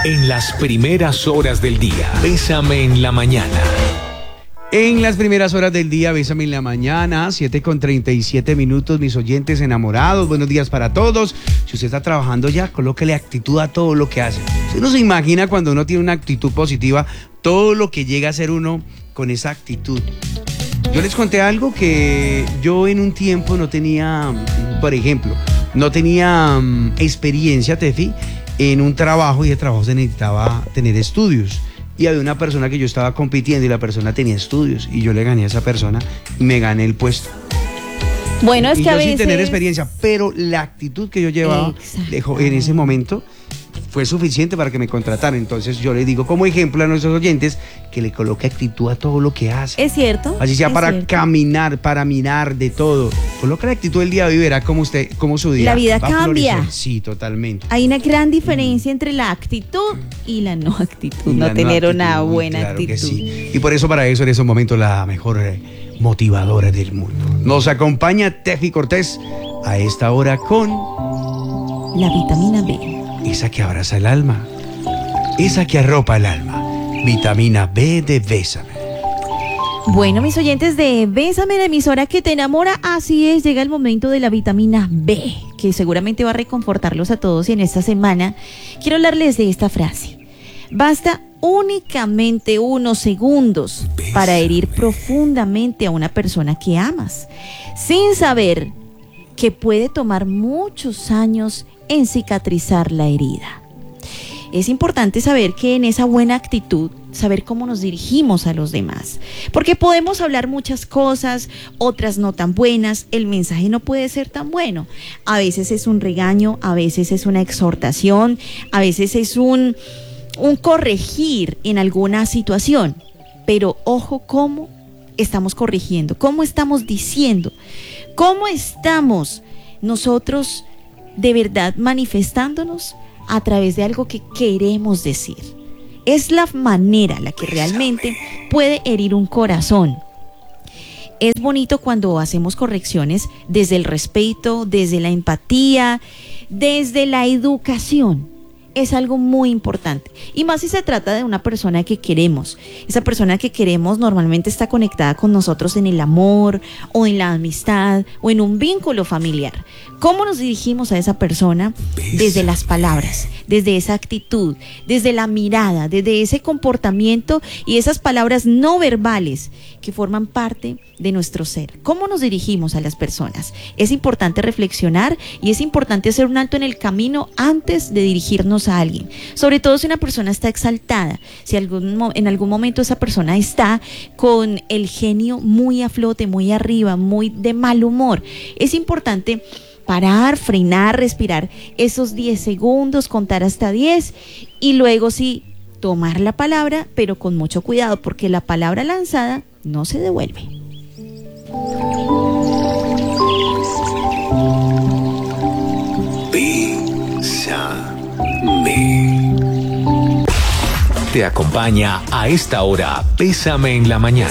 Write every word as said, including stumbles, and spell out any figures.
En las primeras horas del día, Bésame en la mañana. En las primeras horas del día, Bésame en la mañana, siete con treinta y siete minutos, mis oyentes enamorados, buenos días para todos. Si usted está trabajando ya, colóquele actitud a todo lo que hace. Usted no se imagina cuando uno tiene una actitud positiva, todo lo que llega a ser uno con esa actitud. Yo les conté algo que yo en un tiempo no tenía, por ejemplo, no tenía um, experiencia, Tefi, en un trabajo, y de trabajo se necesitaba tener estudios. Y había una persona que yo estaba compitiendo y la persona tenía estudios y yo le gané a esa persona y me gané el puesto. Bueno, es y que yo a veces... sin tener experiencia, pero la actitud que yo llevaba dejó, en ese momento fue suficiente para que me contrataran. Entonces yo le digo como ejemplo a nuestros oyentes que le coloque actitud a todo lo que hace. Es cierto. Así sea es para cierto. caminar, para mirar, de todo. Coloque la actitud del día de hoy y verá cómo usted, cómo su día La vida va a cambia. florecer. Sí, totalmente. Hay una gran diferencia mm. entre la actitud y la no actitud. Y no la tener no una actitud, buena claro actitud. Que sí. Y por eso para eso en ese momento la mejor eh, motivadora del mundo. Nos acompaña Tefi Cortés a esta hora con la vitamina B. Esa que abraza el alma, esa que arropa el alma. Vitamina B de Bésame. Bueno, mis oyentes de Bésame, la emisora que te enamora, así es, llega el momento de la vitamina B, que seguramente va a reconfortarlos a todos. Y en esta semana quiero hablarles de esta frase. Basta únicamente unos segundos Bésame. Para herir profundamente a una persona que amas, sin saber que puede tomar muchos años en cicatrizar la herida. Es importante saber que en esa buena actitud, saber cómo nos dirigimos a los demás, porque podemos hablar muchas cosas, otras no tan buenas, el mensaje no puede ser tan bueno. A veces es un regaño, a veces es una exhortación, a veces es un, un corregir en alguna situación, pero ojo cómo estamos corrigiendo, cómo estamos diciendo, cómo estamos nosotros de verdad manifestándonos a través de algo que queremos decir. Es la manera la que realmente puede herir un corazón. Es bonito cuando hacemos correcciones desde el respeto, desde la empatía, desde la educación. Es algo muy importante. Y más si se trata de una persona que queremos. Esa persona que queremos normalmente está conectada con nosotros en el amor, o en la amistad, o en un vínculo familiar. ¿Cómo nos dirigimos a esa persona? Desde las palabras, desde esa actitud, desde la mirada, desde ese comportamiento y esas palabras no verbales que forman parte de nuestro ser. ¿Cómo nos dirigimos a las personas? Es importante reflexionar y es importante hacer un alto en el camino antes de dirigirnos a alguien. Sobre todo si una persona está exaltada, si algún, en algún momento esa persona está con el genio muy a flote, muy arriba, muy de mal humor. Es importante parar, frenar, respirar esos diez segundos, contar hasta diez y luego sí tomar la palabra, pero con mucho cuidado porque la palabra lanzada no se devuelve. Bésame. Te acompaña a esta hora Bésame en la mañana.